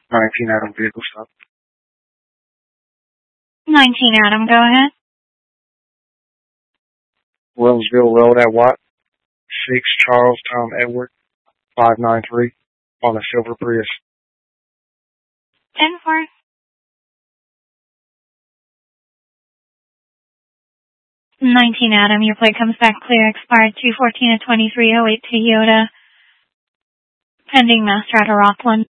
19 Adam vehicle stop. 19 Adam, go ahead. Williamsville Road at Watt. 6 Charles Tom Edward. 593 on a silver Prius. 10-4. 19 Adam, your plate comes back clear, expired 2/14/2308 Toyota, pending master out of Rockland.